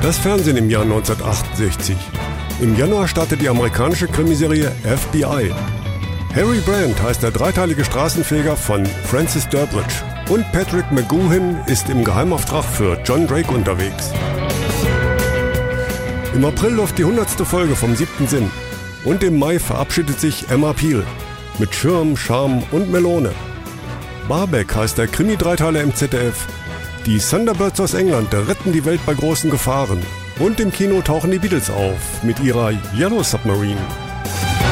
Das Fernsehen im Jahr 1968. Im Januar startet die amerikanische Krimiserie FBI. Harry Brand heißt der dreiteilige Straßenfeger von Francis Durbridge. Und Patrick McGoohan ist im Geheimauftrag für John Drake unterwegs. Im April läuft die 100. Folge vom 7. Sinn. Und im Mai verabschiedet sich Emma Peel. Mit Schirm, Charme und Melone. Barbeck heißt der Krimi-Dreiteiler im ZDF. Die Thunderbirds aus England retten die Welt bei großen Gefahren. Und im Kino tauchen die Beatles auf mit ihrer Yellow Submarine.